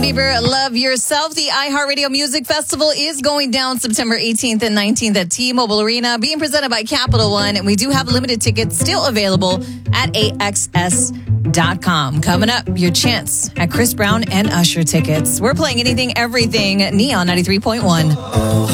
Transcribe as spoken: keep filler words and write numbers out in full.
Bieber, Love Yourself. The iHeartRadio Music Festival is going down September eighteenth and nineteenth at T-Mobile Arena, being presented by Capital One. And we do have limited tickets still available at A X S dot com. Coming up, your chance at Chris Brown and Usher tickets. We're playing Anything, Everything, Neon ninety-three point one.